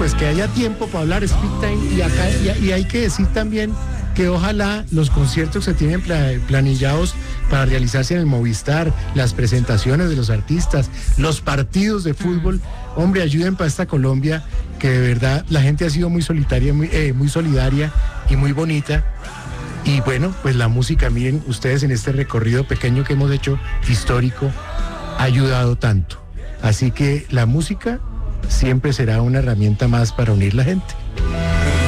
pues que haya tiempo para hablar, speak time, y hay que decir también que ojalá los conciertos que se tienen planillados para realizarse en el Movistar, las presentaciones de los artistas, los partidos de fútbol, hombre, ayuden para esta Colombia, que de verdad la gente ha sido muy solidaria y muy bonita. Y bueno, pues la música, miren, ustedes en este recorrido pequeño que hemos hecho, histórico, ha ayudado tanto. Así que la música siempre será una herramienta más para unir la gente.